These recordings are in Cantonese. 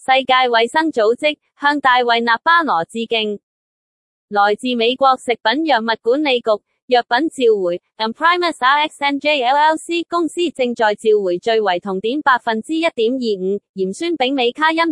世界衛生組織向大衛納巴羅致敬。來自美國食品藥物管理局藥品召回 Imprimis RxNJ LLC 公司正在召回最為酮碘 1.25%、鹽酸丙美卡因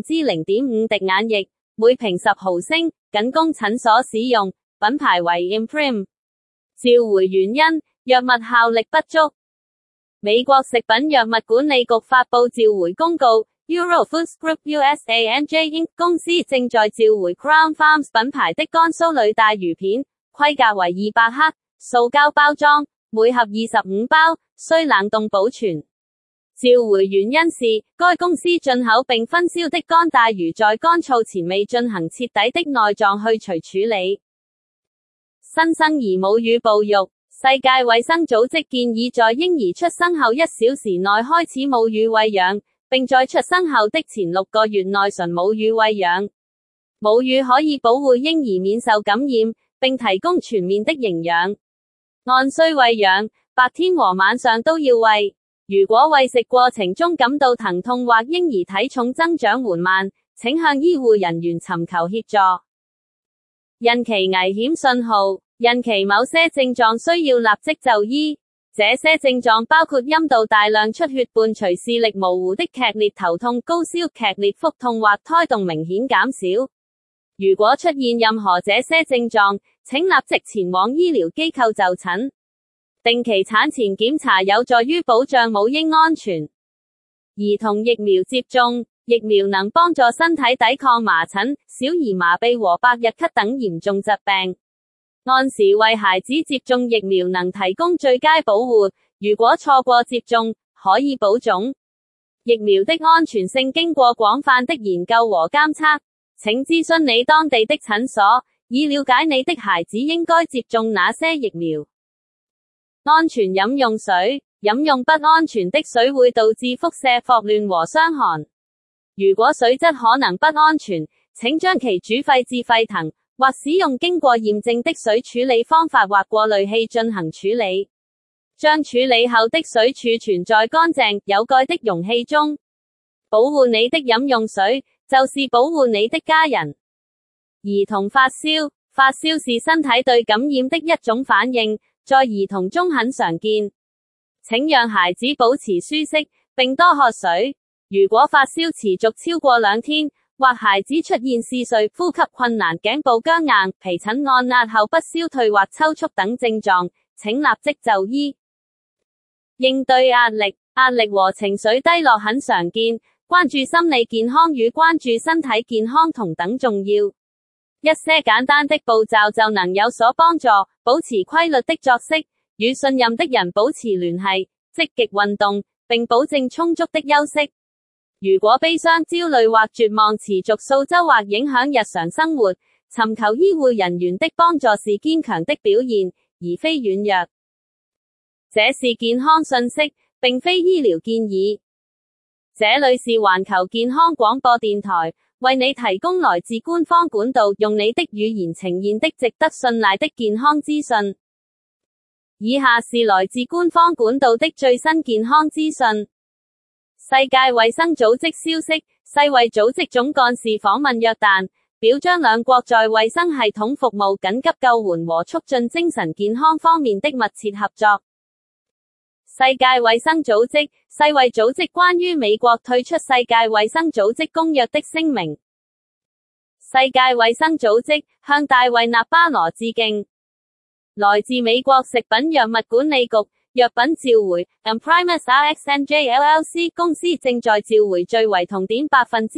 0.5% 滴眼液，每瓶10毫升，僅供診所使用，品牌為 Imprim。召回原因：藥物效力不足。美國食品藥物管理局發佈召回公告。Euro Foods Group USA NJ Inc. 公司正在召回 Crown Farms 品牌的乾酥裏帶魚片，規格為200克，塑膠包裝，每盒25包，需冷凍保存。召回原因是，該公司進口並分銷的乾帶魚在乾燥前未進行徹底的內臟去除處理。新生兒母乳哺育，世界衛生組織建議在嬰兒出生後1小時內開始母乳餵養，並在出生後的前6個月內純母乳餵養。母乳可以保護嬰兒免受感染，並提供全面的營養。按需餵養，白天和晚上都要餵。如果餵食過程中感到疼痛或嬰兒體重增長緩慢，請向醫護人員尋求協助。孕期危險信號，孕期某些症狀需要立即就醫。這些症狀包括陰道大量出血伴隨視力模糊的劇烈頭痛、高燒、劇烈腹痛或胎動明顯減少。如果出現任何這些症狀，請立即前往醫療機構就診。定期產前檢查有助於保障母嬰安全。兒童疫苗接種，疫苗能幫助身體抵抗麻疹、小兒麻痹和百日咳等嚴重疾病。按時為孩子接種疫苗能提供最佳保護，如果錯過接種，可以保種。疫苗的安全性經過廣泛的研究和監測，請諮詢你當地的診所，以了解你的孩子應該接種哪些疫苗。安全飲用水，飲用不安全的水會導致腹瀉、霍亂和傷寒。如果水質可能不安全，請將其煮沸至沸騰，或使用經過驗證的水處理方法或過濾器進行處理。將處理後的水儲存在乾淨、有蓋的容器中。保護你的飲用水，就是保護你的家人。兒童發燒，發燒是身體對感染的一種反應，在兒童中很常見。請讓孩子保持舒適，並多喝水。如果發燒持續超過2天，或孩子出現嗜睡、呼吸困難、頸部僵硬、皮疹按壓後不消退或抽搐等症狀，請立即就醫。應對壓力，壓力和情緒低落很常見，關注心理健康與關注身體健康同等重要。一些簡單的步驟就能有所幫助，保持規律的作息，與信任的人保持聯繫，積極運動，並保證充足的休息。如果悲傷、焦慮或絕望持續數週或影響日常生活，尋求醫護人員的幫助是堅強的表現，而非軟弱。這是健康信息，並非醫療建議。這裏是環球健康廣播電台，為你提供來自官方管道，用你的語言呈現的值得信賴的健康資訊。以下是來自官方管道的最新健康資訊。世界衛生組織消息，世衛組織總幹事訪問約旦，表彰兩國在衛生系統服務、緊急救援和促進精神健康方面的密切合作。世界衛生組織，世衛組織關於美國退出世界衛生組織公約的聲明。世界衛生組織向大衛納巴羅致敬。來自美國食品藥物管理局藥品召回 Imprimis RxNJ LLC 公司正在召回最為酮碘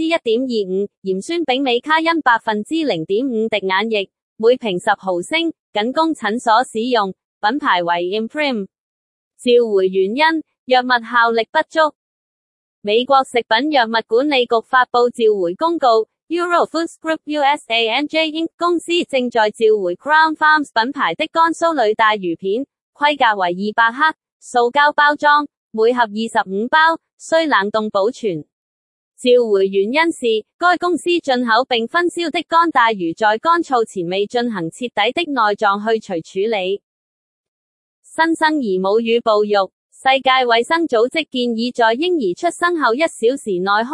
1.25%、鹽酸丙美卡因 0.5% 滴眼液，每瓶10毫升，僅供診所使用，品牌為 Imprim。召回原因：藥物效力不足。美國食品藥物管理局發佈召回公告。Euro Foods Group USA NJ Inc. 公司正在召回 Crown Farms 品牌的乾酥裏帶魚片，規格為200克，塑膠包裝，每盒25包，需冷凍保存。召回原因是，該公司進口並分銷的乾帶魚在乾燥前未進行徹底的內臟去除處理。新生兒母乳哺育，世界衛生組織建議在嬰兒出生後1小時內